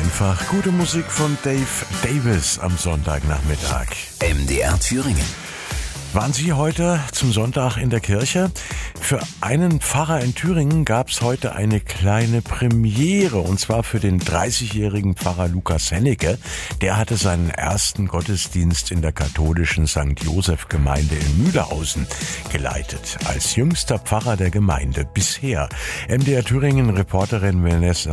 einfach. Gute Musik von Dave Davis am Sonntagnachmittag. MDR Thüringen. Waren Sie heute zum Sonntag in der Kirche? Für einen Pfarrer in Thüringen gab es heute eine kleine Premiere, und zwar für den 30-jährigen Pfarrer Lukas Hennecke. Der hatte seinen ersten Gottesdienst in der katholischen St. Joseph-Gemeinde in Mühlhausen geleitet, als jüngster Pfarrer der Gemeinde bisher. MDR Thüringen-Reporterin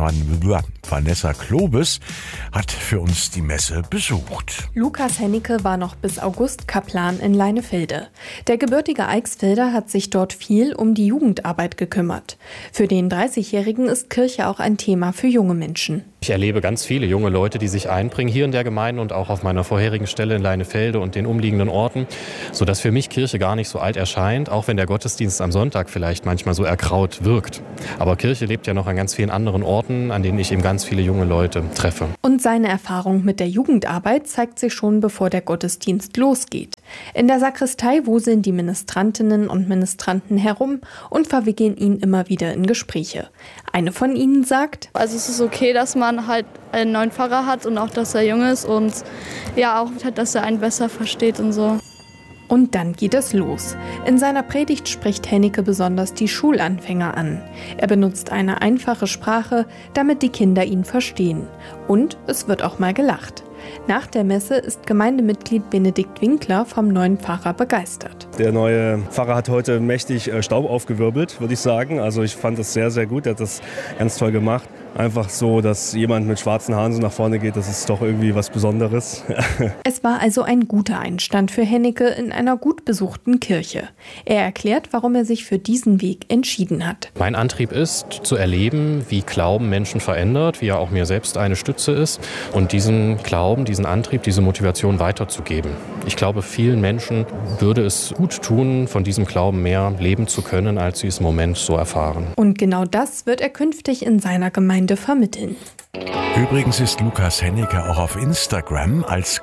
Vanessa Klobes hat für uns die Messe besucht. Lukas Hennecke war noch bis August Kaplan in Leinefelde. Der gebürtige Eichsfelder hat sich dort viel um die Jugendarbeit gekümmert. Für den 30-Jährigen ist Kirche auch ein Thema für junge Menschen. Ich erlebe ganz viele junge Leute, die sich einbringen hier in der Gemeinde und auch auf meiner vorherigen Stelle in Leinefelde und den umliegenden Orten, sodass für mich Kirche gar nicht so alt erscheint, auch wenn der Gottesdienst am Sonntag vielleicht manchmal so ergraut wirkt. Aber Kirche lebt ja noch an ganz vielen anderen Orten, an denen ich eben ganz viele junge Leute treffe. Und seine Erfahrung mit der Jugendarbeit zeigt sich schon, bevor der Gottesdienst losgeht. In der Sakristei wuseln die Ministrantinnen und Ministranten herum und verwickeln ihn immer wieder in Gespräche. Eine von ihnen sagt: Also es ist okay, dass man halt einen neuen Pfarrer hat und auch, dass er jung ist und ja auch, dass er einen besser versteht und so. Und dann geht es los. In seiner Predigt spricht Hennecke besonders die Schulanfänger an. Er benutzt eine einfache Sprache, damit die Kinder ihn verstehen. Und es wird auch mal gelacht. Nach der Messe ist Gemeindemitglied Benedikt Winkler vom neuen Pfarrer begeistert. Der neue Pfarrer hat heute mächtig Staub aufgewirbelt, würde ich sagen. Also ich fand das sehr, sehr gut. Er hat das ganz toll gemacht. Einfach so, dass jemand mit schwarzen Haaren so nach vorne geht, das ist doch irgendwie was Besonderes. Es war also ein guter Einstand für Hennecke in einer gut besuchten Kirche. Er erklärt, warum er sich für diesen Weg entschieden hat. Mein Antrieb ist, zu erleben, wie Glauben Menschen verändert, wie er auch mir selbst eine Stütze ist und diesen Glauben, diesen Antrieb, diese Motivation weiterzugeben. Ich glaube, vielen Menschen würde es gut tun, von diesem Glauben mehr leben zu können, als sie es im Moment so erfahren. Und genau das wird er künftig in seiner Gemeinde vermitteln. Übrigens ist Lukas Hennecke auch auf Instagram als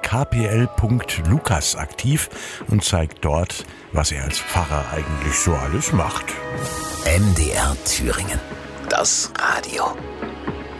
kpl.lukas aktiv und zeigt dort, was er als Pfarrer eigentlich so alles macht. MDR Thüringen. Das Radio.